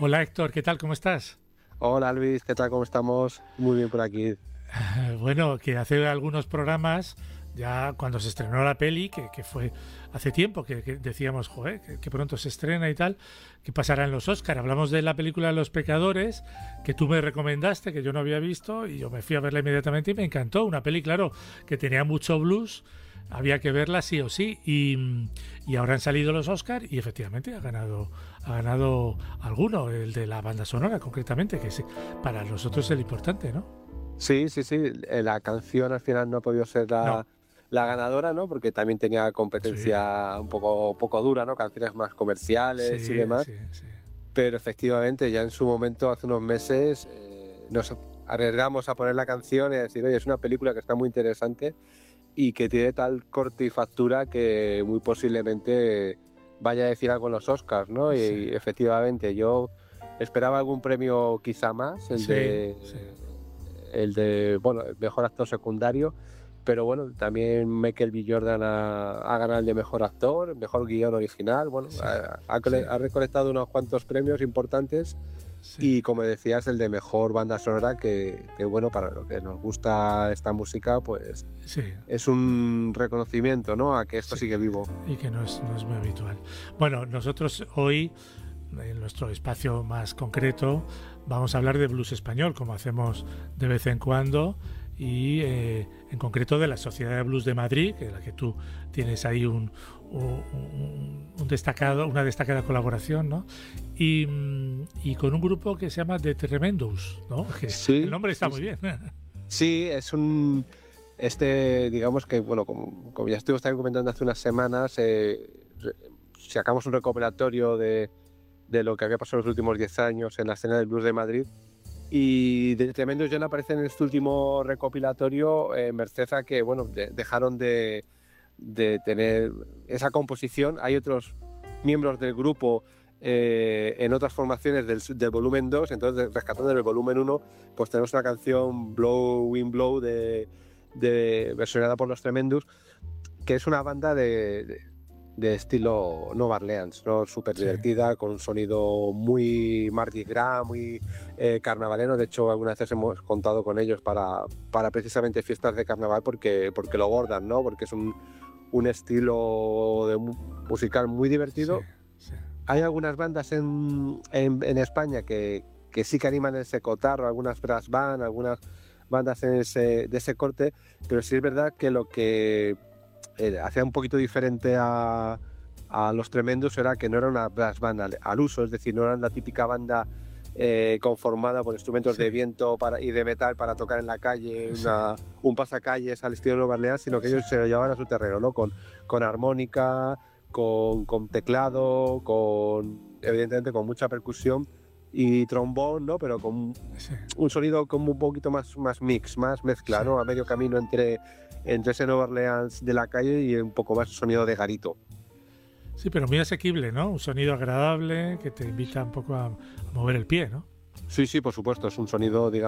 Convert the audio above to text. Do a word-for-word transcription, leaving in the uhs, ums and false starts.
Hola Héctor, ¿qué tal? ¿Cómo estás? Hola Luis, ¿qué tal? ¿Cómo estamos? Muy bien por aquí. Bueno, que hace algunos programas, ya cuando se estrenó la peli, que, que fue hace tiempo, que, que decíamos, joder, que, que pronto se estrena y tal, que pasará en los Oscar. Hablamos de la película Los Pecadores, que tú me recomendaste, que yo no había visto, y yo me fui a verla inmediatamente y me encantó. Una peli, claro, que tenía mucho blues, había que verla sí o sí, y, y ahora han salido los Oscar y efectivamente ha ganado, ha ganado alguno, el de la banda sonora concretamente, que es, para nosotros es el importante, ¿no? Sí, sí, sí, eh, la canción al final no ha podido ser No, la, la ganadora, ¿no? Porque también tenía sí, competencia un poco, poco dura, ¿no? Canciones más comerciales y sí, demás. sí, sí. Pero efectivamente, ya en su momento, hace unos meses, eh, nos arriesgamos a poner la canción y a decir, oye, es una película que está muy interesante y que tiene tal corte y factura que muy posiblemente vaya a decir algo en los Oscars, ¿no? Y, Sí, y efectivamente, yo esperaba algún premio quizá más, el sí, de sí, el de, bueno, el mejor actor secundario, pero bueno, también Michael B. Jordan ha, ha ganado el de mejor actor, mejor guión original, bueno, sí, ha, ha sí, cole- ha recolectado unos cuantos premios importantes sí, y como decías, el de mejor banda sonora, que, que bueno, para lo que nos gusta esta música, pues sí, es un reconocimiento, ¿no? A que esto sí, sigue vivo. y que no es, no es muy habitual. Bueno, nosotros hoy, en nuestro espacio más concreto, vamos a hablar de blues español, como hacemos de vez en cuando, y eh, en concreto de la Sociedad de Blues de Madrid, que es la que tú tienes ahí un, un, un destacado, una destacada colaboración, ¿no? Y, mm, y con un grupo que se llama The Tremendous, ¿no? Que el Sí, nombre está sí, muy sí. bien. Sí, es un... Este, digamos que, bueno, como, como ya estuvimos también comentando hace unas semanas, eh, re- sacamos un recopilatorio de, de lo que había pasado en los últimos diez años en la escena del blues de Madrid. Y de Tremendos John aparece en este último recopilatorio, eh, merced a que, bueno, de- dejaron de, de tener esa composición. Hay otros miembros del grupo eh, en otras formaciones del, del volumen dos, entonces rescatando del volumen uno, pues tenemos una canción, Blow, Wind Blow, de, de, versionada por Los Tremendos, que es una banda de, de, de estilo Nueva Orleans, ¿no? Súper Sí, divertida, con un sonido muy Mardi Gras, muy eh, carnavalero. De hecho, algunas veces hemos contado con ellos para, para precisamente fiestas de carnaval porque, porque lo bordan, ¿no? Porque es un, un estilo de mu- musical muy sí, divertido. sí. Hay algunas bandas en, en, en España que, que sí que animan ese cotarro, algunas brass band, algunas bandas en ese, de ese corte, pero sí es verdad que lo que eh, hacía un poquito diferente a, a Los Tremendos era que no era una brass band al, al uso, es decir, no eran la típica banda eh, conformada por instrumentos Sí, de viento para, y de metal para tocar en la calle, sí, una, un pasacalles al estilo de Nueva Orleans, sino que sí, ellos se lo llevaban a su terreno, ¿no? Con, con armónica, con, con teclado, con evidentemente con mucha percusión y trombón, ¿no? Pero con sí, un sonido como un poquito más, más mix, más mezcla, sí. ¿no? A medio camino entre, entre ese Nueva Orleans de la calle y un poco más sonido de garito. Sí, pero muy asequible, ¿no? Un sonido agradable que te invita un poco a, a mover el pie, ¿no? Sí, sí, por supuesto, es un sonido, digamos,